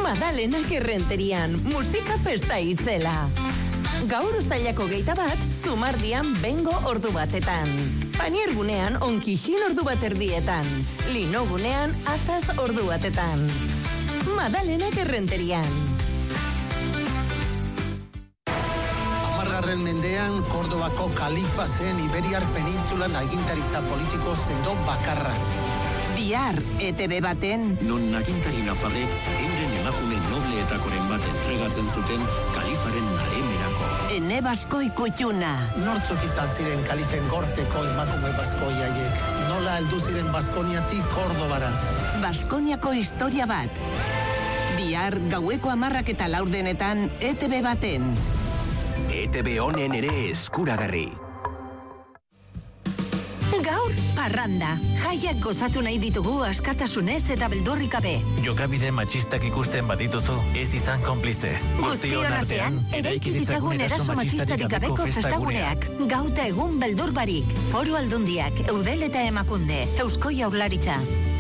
Madalenak Errenterian, musika festa itzela. Gaur uztailako 21, Zumardian bengo ordu batetan. Paniergunean onkixin ordu bat erdietan. Linogunean azaz ordu batetan. Madalenak Errenterian. Amargarren mendean, Kordobako kalifa zen Iberiar penintzulan agintaritza politiko sendo bakarra. Bihar, ETB baten. Non agintari nafarrek euren emakume nobletakoren bat entregatzen zuten kalifaren naremerako. Ene Baskoi Kutxuna. Nortzuk izan ziren kalifen gorteko emakume baskoiaiek. Nola heldu ziren Baskoniatik Kordobara. Baskoniako historia bat. Bihar, gaueko 10:04 ETB baten. ETB honen ere eskuragarri. Gaur, parranda. Jaiak gozatu nahi ditugu askatasunez eta beldurrik gabe. Jokabide matxistak ikusten badituzu, ez izan konplize. Guztion artean, eraiki ditzagun eraso matxistarik gabeko festaguneak. Gauta egun beldur barik. Foru Aldundiak, Eudel eta Emakunde, Eusko Jaurlaritza.